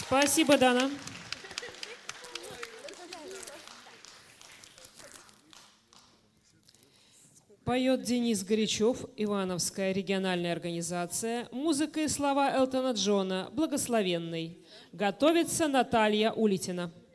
Спасибо, Дана. Поет Денис Горячев, Ивановская региональная организация. Музыка и слова Элтона Джона, «Благословенный». Готовится Наталья Улитина.